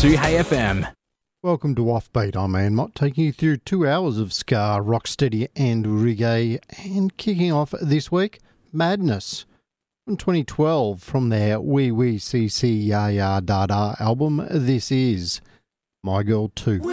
to Hey FM. Welcome to Offbeat. I'm Ann Mott, taking you through 2 hours of ska, rocksteady and reggae, and kicking off this week, Madness. From 2012, from their Wee Wee CC Ya Ya Da Da album, this is My Girl 2.